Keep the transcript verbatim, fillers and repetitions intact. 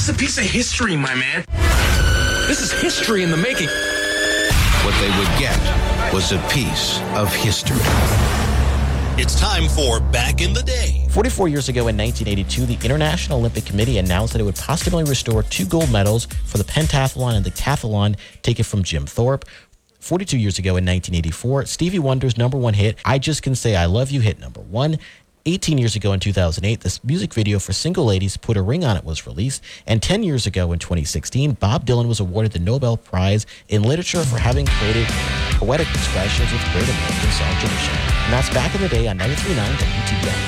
is a piece of history, my man. This is history in the making. What they would get was a piece of history. It's time for Back in the Day. forty-four years ago in nineteen eighty-two, the International Olympic Committee announced that it would possibly restore two gold medals for the pentathlon and the decathlon taken from Jim Thorpe. forty-two years ago in nineteen eighty-four, Stevie Wonder's number one hit, I Just Can Say I Love You, hit number one. eighteen years ago in two thousand eight, this music video for Single Ladies, Put a Ring on It, was released. And ten years ago in twenty sixteen, Bob Dylan was awarded the Nobel Prize in Literature for having created poetic expressions with great American song tradition. And that's Back in the Day on ninety-three point nine W T B N.